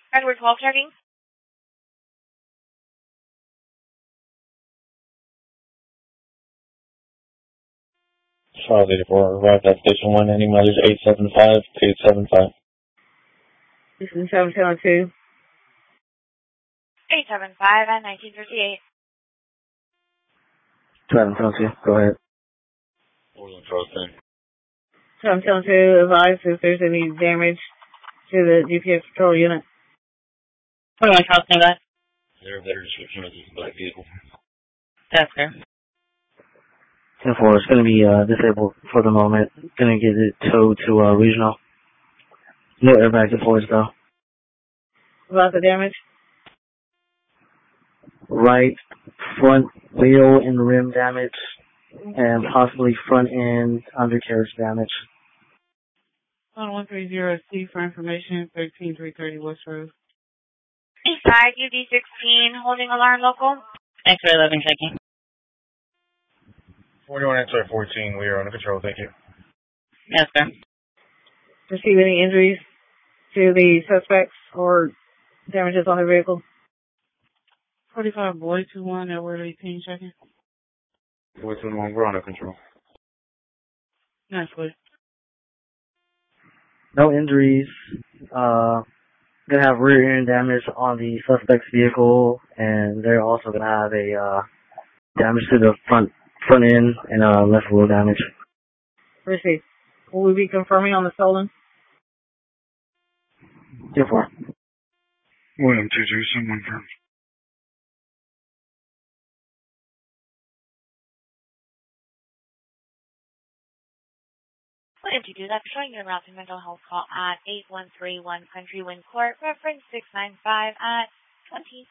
Edward 12 checking. Charles 84, arrived at station 1, ending mileage 875. This is 702. 875 at 1958. 702, go ahead. 702, advise if there's any damage to the GPS patrol unit. 21 Charles, stand by. There a better description of this black vehicle? That's fair. 10-4, it's going to be disabled for the moment. Going to get it towed to regional. No airbag deploys though. About the damage? Right front wheel and rim damage, and possibly front end undercarriage damage. On 130C for information, 13330 West Road. Eastside, UD16, holding alarm local. X-ray 11 checking. 41 X-ray 14, we are under control, thank you. Yes, sir. Receive any injuries to the suspects or damages on the vehicle? 45 Boy 21, Edward 18 checking. Boy 21, we're under control. Nice, please. No injuries. Gonna have rear end damage on the suspect's vehicle, and they're also gonna have a damage to the front end and left wheel damage. Receive. Will we be confirming on the stolen? 10-4. William 22, someone firm. William 22, that's showing your route to mental health call at 8131 Country Wind Court, reference 695 at 20.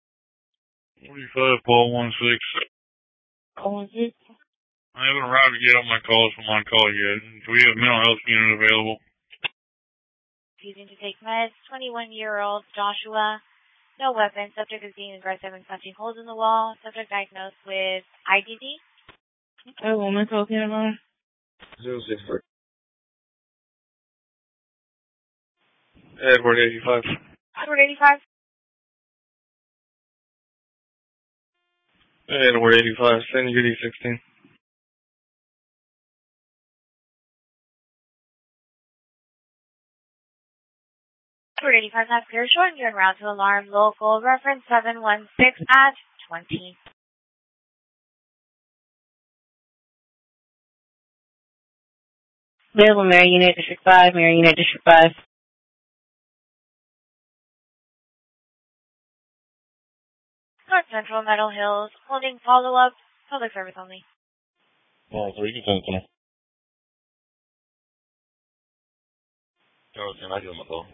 45 Paul 16. Call 16. I haven't arrived to get on my calls from on call yet. Do we have a mental health unit available? Refusing to take meds, 21-year-old Joshua. No weapon. Subject is being aggressive and punching holes in the wall. Subject diagnosed with IDD. Okay, well, mental health unit on 064. Edward 85. Edward 85. Edward 85, send UD 16. Edward 85, that's clear. Showing you en route to alarm local, reference 716 at 20. Available, Mary Unit District 5, Mary Unit District 5. North Central Meadow Hills, holding follow-up, public service only. Oh, 3, you can send it to me. Charles, can I give him a call?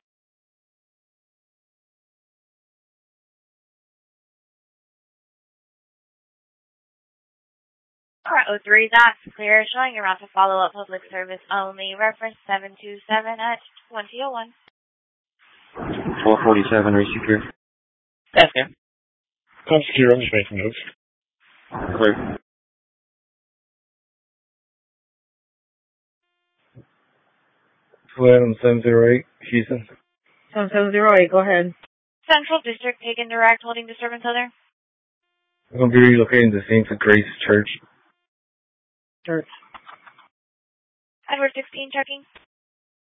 Alright, 03, that's clear. Showing you route to follow-up, public service only, reference 727 at 2001. 1247, receive here. That's clear. Come secure, I'm just making notes. Clear. Adam 708, Houston. 708, go ahead. Central District, taken direct, holding disturbance other. We're going to be relocating to St. Grace Church. Church. Edward 16 checking.